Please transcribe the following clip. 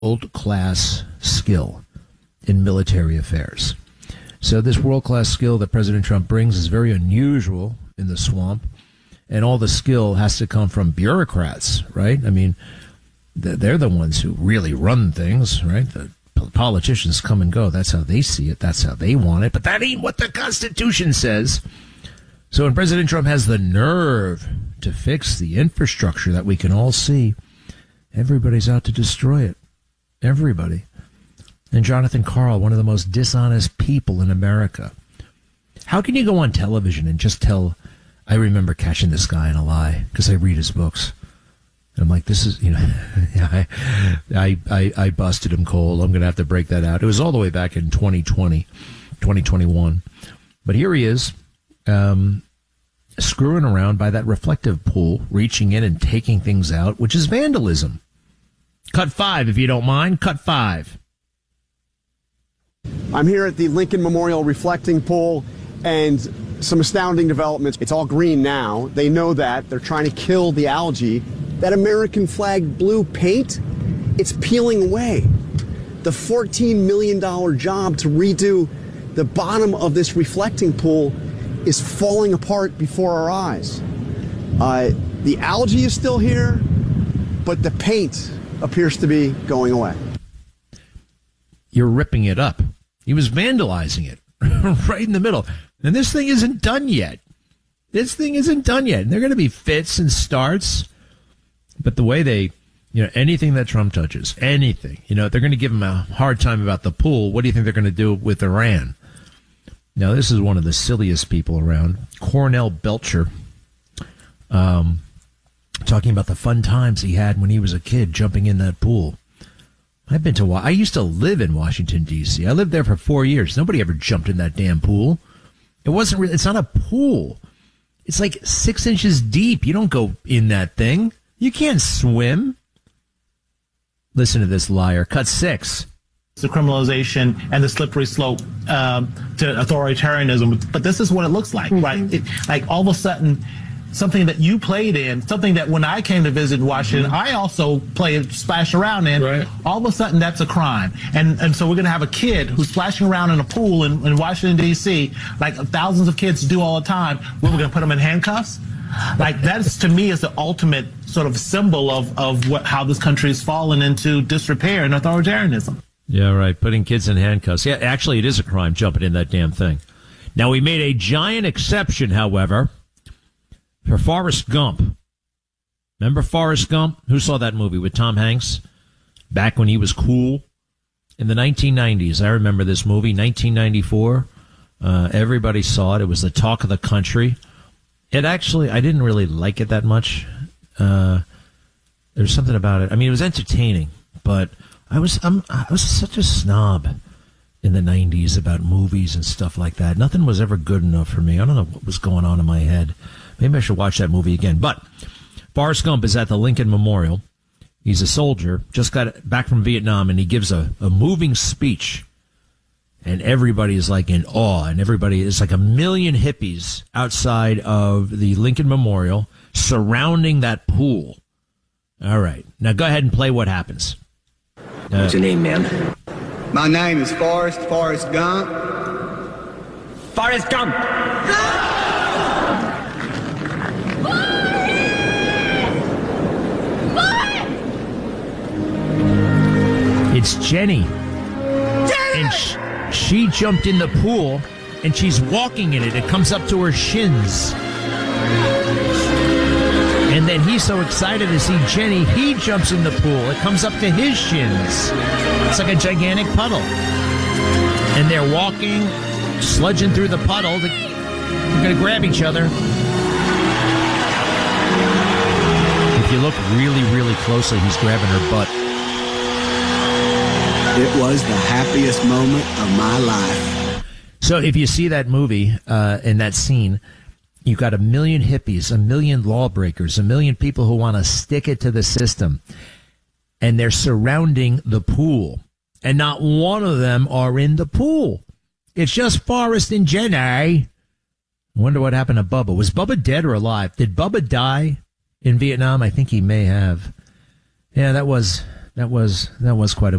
world-class skill in military affairs. So this world-class skill that President Trump brings is very unusual in the swamp, and all the skill has to come from bureaucrats, right? I mean, they're the ones who really run things, right? The politicians come and go. That's how they see it. That's how they want it. But that ain't what the Constitution says. So when President Trump has the nerve to fix the infrastructure that we can all see, everybody's out to destroy it. Everybody. And Jonathan Karl, one of the most dishonest people in America. How can you go on television and just tell, I remember catching this guy in a lie because I read his books. And I'm like, this is, I busted him cold. I'm going to have to break that out. It was all the way back in 2020, 2021. But here he is, screwing around by that reflective pool, reaching in and taking things out, which is vandalism. Cut 5, if you don't mind. Cut 5. I'm here at the Lincoln Memorial Reflecting Pool, and some astounding developments. It's all green now. They know that. They're trying to kill the algae. That American flag blue paint, it's peeling away. The $14 million job to redo the bottom of this reflecting pool is falling apart before our eyes. The algae is still here, but the paint appears to be going away. You're ripping it up. He was vandalizing it right in the middle. And this thing isn't done yet. This thing isn't done yet. And there are going to be fits and starts. But the way they, anything that Trump touches, anything, they're going to give him a hard time about the pool. What do you think they're going to do with Iran? Now, this is one of the silliest people around. Cornell Belcher, talking about the fun times he had when he was a kid jumping in that pool. I used to live in Washington, D.C. I lived there for 4 years. Nobody ever jumped in that damn pool. It's not a pool. It's like 6 inches deep. You don't go in that thing. You can't swim. Listen to this liar. Cut 6. The criminalization and the slippery slope to authoritarianism. But this is what it looks like, right? Like all of a sudden, something that you played in, something that when I came to visit Washington, I also played, splash around in. Right. All of a sudden, that's a crime. And so we're going to have a kid who's splashing around in a pool in Washington, D.C., like thousands of kids do all the time. We're going to put them in handcuffs? Like, that's, to me, is the ultimate sort of symbol of how this country has fallen into disrepair and authoritarianism. Yeah, right. Putting kids in handcuffs. Yeah, actually, it is a crime jumping in that damn thing. Now, we made a giant exception, however, for Forrest Gump. Remember Forrest Gump? Who saw that movie with Tom Hanks back when he was cool? In the 1990s, I remember this movie, 1994. Everybody saw it. It was the talk of the country. I didn't really like it that much. There's something about it. I mean, it was entertaining, but I was such a snob in the 90s about movies and stuff like that. Nothing was ever good enough for me. I don't know what was going on in my head. Maybe I should watch that movie again. But Forrest Gump is at the Lincoln Memorial. He's a soldier, just got back from Vietnam, and he gives a moving speech. And everybody is like in awe, and it's like 1 million hippies outside of the Lincoln Memorial surrounding that pool. All right. Now go ahead and play what happens. What's your name, man? My name is Forrest Gump. Forrest Gump! It's Jenny. And she jumped in the pool, and she's walking in it. It comes up to her shins. And then he's so excited to see Jenny, he jumps in the pool. It comes up to his shins. It's like a gigantic puddle. And they're walking, sludging through the puddle. They're going to grab each other. If you look really, really closely, he's grabbing her butt. It was the happiest moment of my life. So if you see that movie in that scene, you've got 1 million hippies, 1 million lawbreakers, 1 million people who want to stick it to the system. And they're surrounding the pool. And not one of them are in the pool. It's just Forrest and Jenny. I wonder what happened to Bubba. Was Bubba dead or alive? Did Bubba die in Vietnam? I think he may have. Yeah, that was That was quite a